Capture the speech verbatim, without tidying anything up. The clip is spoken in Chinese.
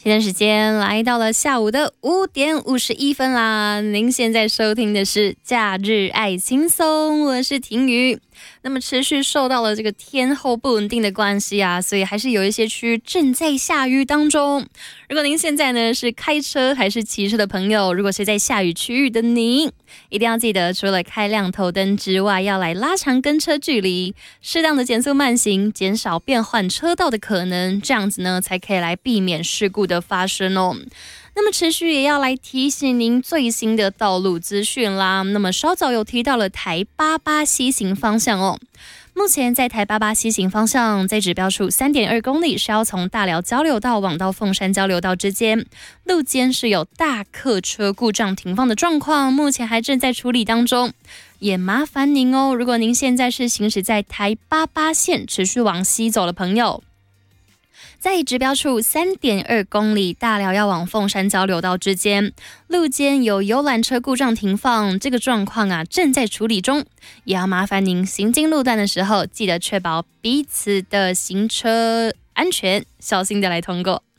现在时间来到了下午的五点五十一分啦，您现在收听的是假日爱轻松，我是婷瑜。那么持续受到了这个天候不稳定的关系啊，所以还是有一些区域正在下雨当中。如果您现在呢是开车还是骑车的朋友，如果是在下雨区域的您，一定要记得除了开亮头灯之外，要来拉长跟车距离，适当的减速慢行，减少变换车道的可能，这样子呢才可以来避免事故的发生哦。那么持续也要来提醒您最新的道路资讯啦。那么稍早有提到了台八八西行方向哦。目前在台八八西行方向，在指标处 三点二公里是要从大寮交流道往到凤山交流道之间，路肩是有大客车故障停放的状况，目前还正在处理当中。也麻烦您哦，如果您现在是行驶在台八八线持续往西走的朋友，在指标处 三点二公里大寮要往凤山交流道之间，路肩有游览车故障停放，这个状况啊正在处理中，也要麻烦您行经路段的时候，记得确保彼此的行车安全，小心的来通过。